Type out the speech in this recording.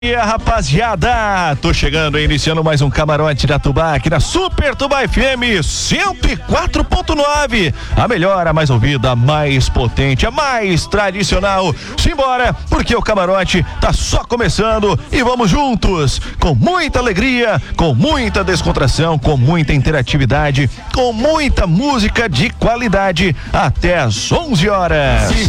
E a rapaziada, tô chegando, iniciando mais um Camarote da Tubá aqui na Super Tubá FM 104.9, a melhor, a mais ouvida, a mais potente, a mais tradicional. Simbora, porque o Camarote tá só começando e vamos juntos, com muita alegria, com muita descontração, com muita interatividade, com muita música de qualidade, até às 11 horas.